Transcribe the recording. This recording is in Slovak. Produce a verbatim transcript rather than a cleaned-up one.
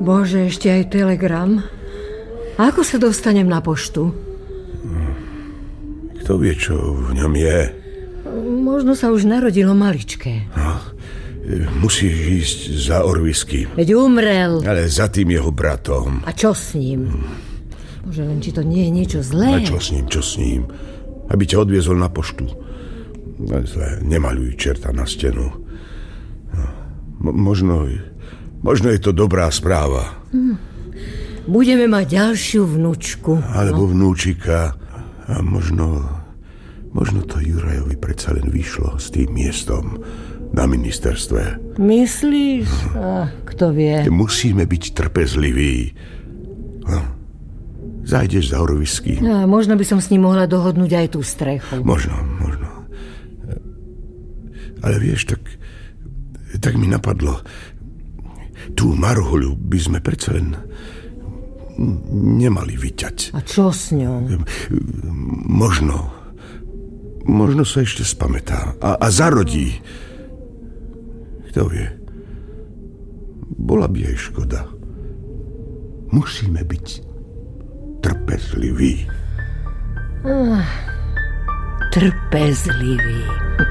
Bože, ešte aj telegram. A ako sa dostanem na poštu? Kto vie, čo v ňom je? Možno sa už narodilo maličké. No, musíš ísť za Orvisky. Veď umrel. Ale za tým jeho bratom. A čo s ním? Bože, len či to nie je niečo zlé. A čo s ním, čo s ním? Aby ťa odviezol na poštu. Zle, nemaľuj čerta na stenu. Mo- možno, možno je to dobrá správa. Hm. Budeme mať ďalšiu vnúčku. Alebo no. vnúčika. A možno, možno to Jurajovi predsa len vyšlo s tým miestom na ministerstve. Myslíš? Ach, kto vie. Musíme byť trpezliví. No. Zajdeš za Orvisky. No, možno by som s ním mohla dohodnúť aj tú strechu. Možno, možno. Ale vieš, tak, tak mi napadlo. Tú Marhuľu by sme predsa len nemali vyťať. A čo s ňou? Možno. Možno sa ešte spamätá. A, a zarodí. Kto vie? Bola by jej škoda. Musíme byť trpezliví. Ah, trpezliví.